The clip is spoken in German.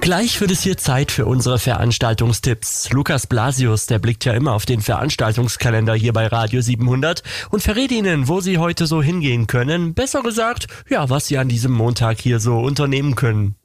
Gleich wird es hier Zeit für unsere Veranstaltungstipps. Lukas Blasius, der blickt ja immer auf den Veranstaltungskalender hier bei Radio 700 und verrät Ihnen, wo Sie heute so hingehen können. Besser gesagt, ja, was Sie an diesem Montag hier so unternehmen können.